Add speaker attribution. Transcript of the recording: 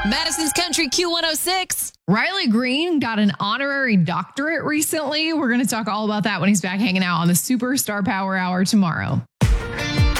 Speaker 1: Madison's Country Q106.
Speaker 2: Riley Green got an honorary doctorate recently. We're going to talk all about that when he's back hanging out on the Superstar Power Hour tomorrow.